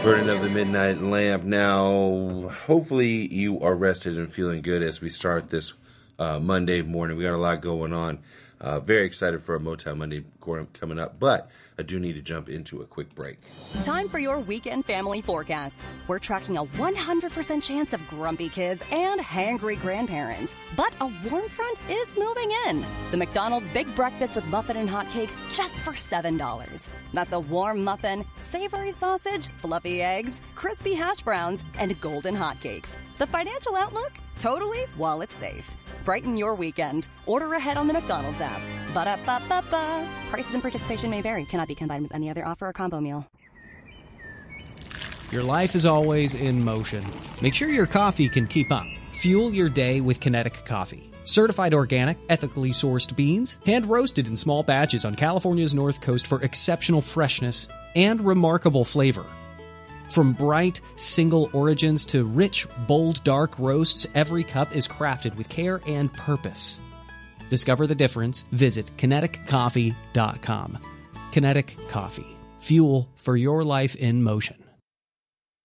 Burning of the Midnight Lamp. Now, hopefully you are rested and feeling good as we start this Monday morning. We got a lot going on. Very excited for a Motown Monday coming up, but I do need to jump into a quick break. Time for your weekend family forecast. We're tracking a 100% chance of grumpy kids and hangry grandparents. But a warm front is moving in. The McDonald's Big Breakfast with Muffin and Hotcakes just for $7. That's a warm muffin, savory sausage, fluffy eggs, crispy hash browns, and golden hotcakes. The financial outlook? Totally wallet safe. Brighten your weekend. Order ahead on the McDonald's app. Ba-da-ba-ba-ba. Prices and participation may vary. Cannot be combined with any other offer or combo meal. Your life is always in motion. Make sure your coffee can keep up. Fuel your day with Kinetic Coffee. Certified organic, ethically sourced beans, hand-roasted in small batches on California's North Coast for exceptional freshness and remarkable flavor. From bright, single origins to rich, bold, dark roasts, every cup is crafted with care and purpose. Discover the difference. Visit KineticCoffee.com. Kinetic Coffee. Fuel for your life in motion.